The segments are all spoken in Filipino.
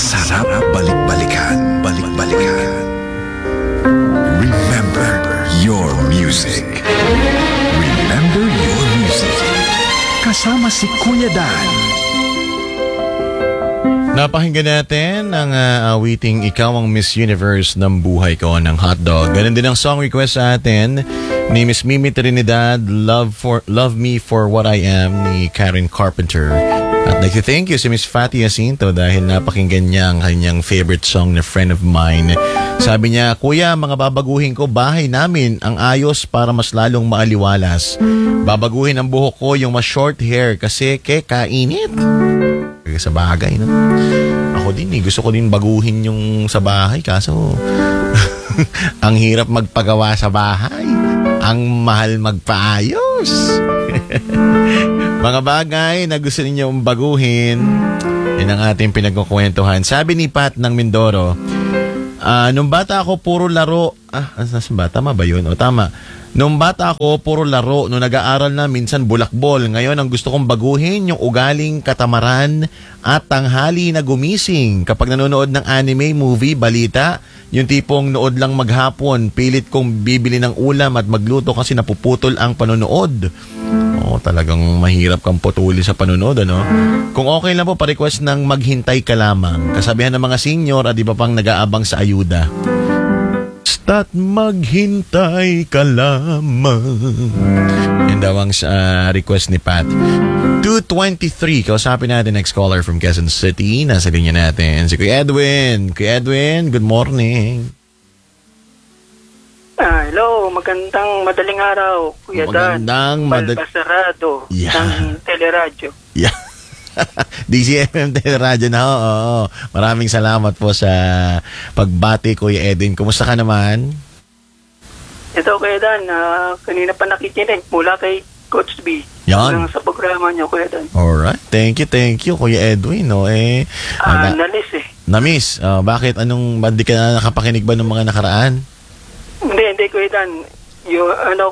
Masarap balik-balikan. Balik-balikan. Remember your music. Remember your music. Kasama si Kuya Dan. Napakinggan natin ang awiting Ikaw ang Miss Universe ng Buhay Ko ng Hotdog. Ganun din ang song request sa atin ni Miss Mimi Trinidad, Love Me For What I Am ni Karen Carpenter. At like to thank you si Miss Fatty Jacinto dahil napakinggan niya ang kanyang favorite song na Friend of Mine. Sabi niya, Kuya, mga babaguhin ko bahay namin ang ayos para mas lalong maaliwalas. Babaguhin ang buhok ko yung mas short hair kasi kainit. Sa bagay, no? Ako din gusto ko din baguhin yung sa bahay kaso ang hirap magpagawa sa bahay. Ang mahal magpaayos. Mga bagay na gusto ninyong baguhin, yun ang ating pinagkukwentuhan. Sabi ni Pat ng Mindoro, nung bata ako puro laro. Tama ba yun? O tama. Nung bata ako, puro laro. Nung nag-aaral na, minsan bulakbol. Ngayon, ang gusto kong baguhin, yung ugaling katamaran at tanghali na gumising. Kapag nanonood ng anime, movie, balita, yung tipong nood lang maghapon, pilit kong bibili ng ulam at magluto kasi napuputol ang panonood. Talagang mahirap kang putuli sa panonood, ano? Kung okay lang po, pa-request ng maghintay ka lamang. Kasabihan ng mga senior at iba pang nag-aabang sa ayuda. Basta't maghintay ka lamang. Yan daw ang request ni Pat. 223, kausapin natin next caller from Quezon City. Nasa linya natin si Kuya Edwin. Kuya Edwin, good morning. Hello, magandang madaling araw, Kuya Dan. Balbasarado ng Teleradyo. Yeah. DCFM Teleradyo na ho. Oo. Maraming salamat po sa pagbati, Kuya Edwin. Kumusta ka naman? Ito, Kuya Dan, kanina pa nakikinig mula kay Coach B. Yan. Sa programa niyo, Kuya Dan. Alright. Thank you, Kuya Edwin. No? Nalis eh. Namiss? Bakit? Hindi ka na nakapakinig ba ng mga nakaraan? Hindi, Kuya Dan. Yung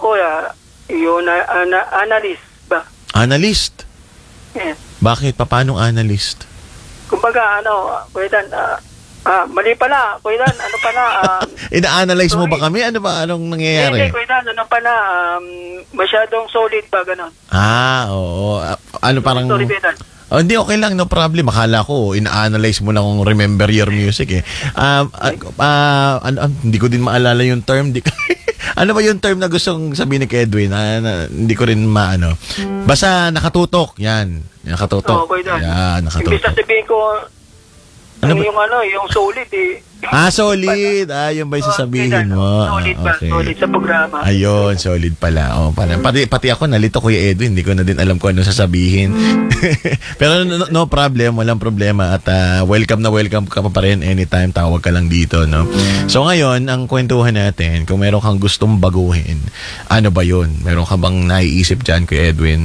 analyst ba? Analyst? Yes. Bakit? Paano analyst? Kumbaga, Kuya Dan, mali pala, Kuya Dan, ina-analyze mo ba kami? Anong nangyayari? Hindi, Kuya Dan, masyadong solid ba, ganon? Oo. Parang... Sorry, Kuya Dan. Hindi, okay lang, no problem. Akala ko, ina-analyze mo na kung remember your music eh. Hindi ko din maalala yung term. Ano ba yung term na gustong sabihin ni Edwin? Hindi ko rin maano. Basta nakatutok. Yan. Nakatutok. Okay, Dan. Yan, nakatutok. Ibig sabihin ko, yung solid eh. Solid. Yung ba yung sasabihin mo? Solid ba? Okay. Solid sa programa. Ayun, solid pala. Pati ako, nalito Kuya Edwin. Hindi ko na din alam kung ano sasabihin. Pero no problem, walang problema. At welcome ka pa rin anytime. Tawag ka lang dito, no? So ngayon, ang kwentuhan natin, kung meron kang gustong baguhin, ano ba yun? Meron ka bang naiisip dyan, Kuya Edwin?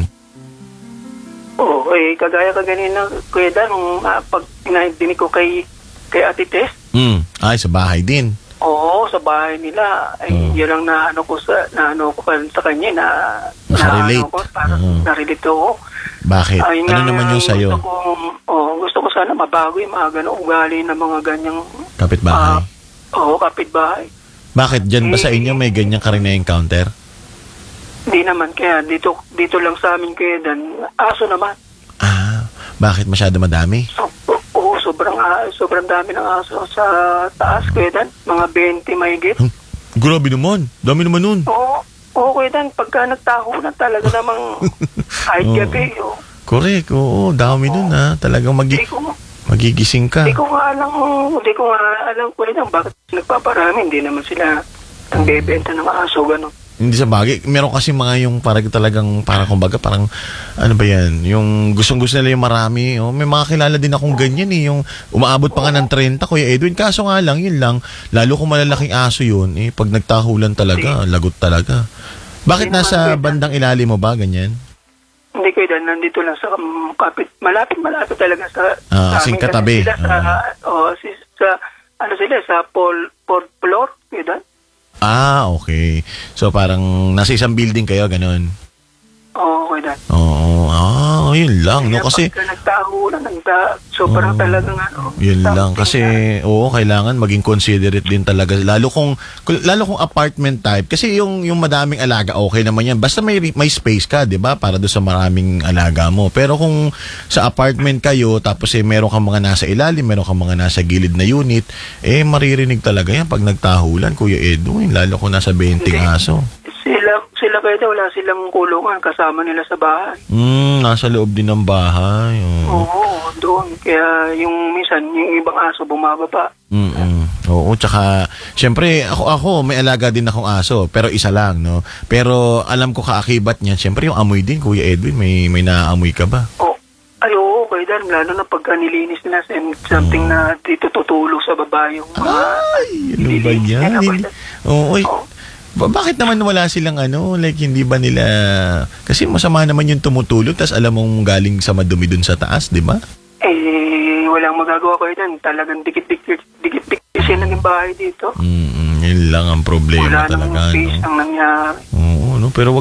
Kagaya kanina, Kuya Dan, pag dinig ko kay Ate Tess. Sa bahay din. Oo, sa bahay nila. Yun ang naano ko sa kanya na nakarelate. Narelate ako. Bakit? Ano naman yung sa'yo? Gusto ko sana mabago yung mga ganong ugali ng mga ganyang kapitbahay. Kapitbahay. Bakit? Diyan ba sa inyo may ganyan ka rin na-encounter? Hindi naman. Kaya dito lang sa amin, Kuya Dan, aso naman. Bakit masyado madami? Sobrang dami ng aso sa taas, Kuya Dan. Mga 20 mahigit. Grabe naman. Dami naman nun. Oo, Kuya Dan. Pagka nagtaho na talaga namang kahit gabi. Correct. Oo, dami nun ha. Talagang magigising ka. Hindi ko nga alam, Kuya Dan, bakit nagpaparami. Hindi naman sila ang bebenta ng aso, gano'n. Hindi sa bagay. Meron kasi mga yung parang kumbaga parang ano ba yan? Yung gustong-gusto nila yung marami. May mga kilala din akong ganyan eh. Yung umaabot pa nga ng 30, Kuya Edwin. Kaso nga lang, yun lang. Lalo kung malalaking aso yun, pag nagtahulan talaga, lagot talaga. Bakit nasa bandang ilalim mo ba, ganyan? Hindi, Kuya Dan. Nandito lang sa malapit talaga sa kasing katabi. Sa fourth floor, Kuya Dan. Okay. So parang nasa isang building kayo, ganun? Oo, okay dan. Oo, yun lang, no? Kasi, pagka nagtahulan, sobrang talagang yun lang. something Kasi, kailangan maging considerate din talaga. Lalo kung apartment type. Kasi yung madaming alaga, okay naman yan. Basta may space ka, di ba? Para doon sa maraming alaga mo. Pero kung sa apartment kayo, tapos meron kang mga nasa ilalim, meron kang mga nasa gilid na unit, maririnig talaga yan pag nagtahulan, Kuya Edwin. Lalo kung nasa 20 aso. Sila kaya wala silang kulungan kasama nila sa bahay. Nasa loob din ng bahay. Oo, doon. Kaya minsan, yung ibang aso bumababa. Oo, tsaka, syempre, ako, may alaga din akong aso, pero isa lang, no? Pero, alam ko kaakibat niyan, syempre, yung amoy din, Kuya Edwin, may naaamoy ka ba? Oo, okay, Dan. Lalo na pagka nilinis nila something na dito tutulog sa baba yung mga... Ano ba yan? Bakit naman wala silang like hindi ba nila... Kasi masama naman yung tumutulog, tas alam mong galing sa madumi dun sa taas, di ba? Walang magagawa ko Dan. Talagang dikit-dikit siya naging bahay dito. Yun lang ang problema wala talaga. Wala namang space ang nangyari. Oo, no? Pero